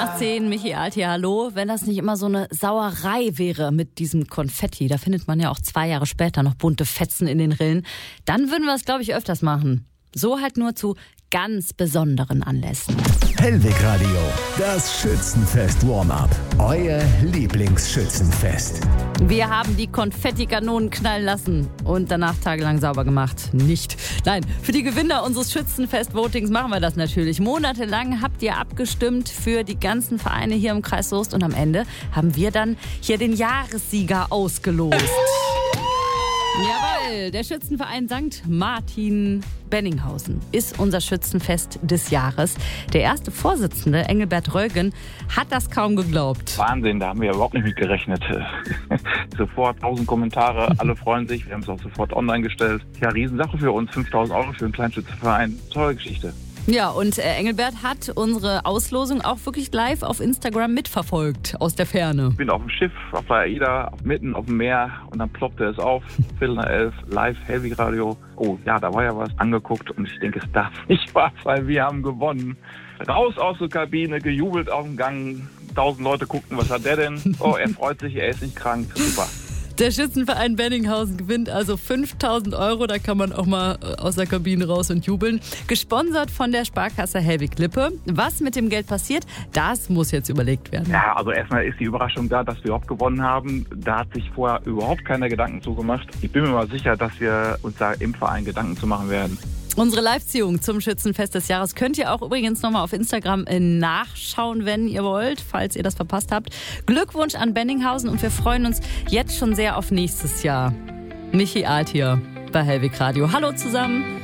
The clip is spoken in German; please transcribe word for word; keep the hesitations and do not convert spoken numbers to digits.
nach zehn, Michi Alt hier, hallo. Wenn das nicht immer so eine Sauerei wäre mit diesem Konfetti, da findet man ja auch zwei Jahre später noch bunte Fetzen in den Rillen, dann würden wir es, glaube ich, öfters machen. So halt nur zu ganz besonderen Anlässen. Hellwig Radio, das Schützenfest Warm-up. Euer Lieblingsschützenfest. Wir haben die Konfettikanonen knallen lassen und danach tagelang sauber gemacht. Nicht. Nein, für die Gewinner unseres Schützenfest-Votings machen wir das natürlich. Monatelang habt ihr abgestimmt für die ganzen Vereine hier im Kreis Soest und am Ende haben wir dann hier den Jahressieger ausgelost. Jawohl, der Schützenverein Sankt Martin Benninghausen ist unser Schützenfest des Jahres. Der erste Vorsitzende, Engelbert Rögen, hat das kaum geglaubt. Wahnsinn, da haben wir überhaupt nicht mit gerechnet. Sofort tausend Kommentare, alle freuen sich, wir haben es auch sofort online gestellt. Ja, Riesensache für uns, fünftausend Euro für einen kleinen Schützenverein. Tolle Geschichte. Ja, und äh, Engelbert hat unsere Auslosung auch wirklich live auf Instagram mitverfolgt, aus der Ferne. Ich bin auf dem Schiff, auf der AIDA, mitten auf dem Meer und dann ploppte es auf. Viertel nach elf, live, Hellwig Radio. Oh ja, da war ja was angeguckt und ich denke, es darf nicht wahr sein, wir haben gewonnen. Raus aus der Kabine, gejubelt auf dem Gang. Tausend Leute guckten, was hat der denn? Oh, er freut sich, er ist nicht krank. Super. Der Schützenverein Benninghausen gewinnt also fünftausend Euro. Da kann man auch mal aus der Kabine raus und jubeln. Gesponsert von der Sparkasse Hellwig-Lippe. Was mit dem Geld passiert, das muss jetzt überlegt werden. Ja, also erstmal ist die Überraschung da, dass wir überhaupt gewonnen haben. Da hat sich vorher überhaupt keiner Gedanken zugemacht. Ich bin mir mal sicher, dass wir uns da im Verein Gedanken zu machen werden. Unsere Live-Ziehung zum Schützenfest des Jahres könnt ihr auch übrigens nochmal auf Instagram nachschauen, wenn ihr wollt, falls ihr das verpasst habt. Glückwunsch an Benninghausen und wir freuen uns jetzt schon sehr auf nächstes Jahr. Michi Alt hier bei Hellwig Radio. Hallo zusammen.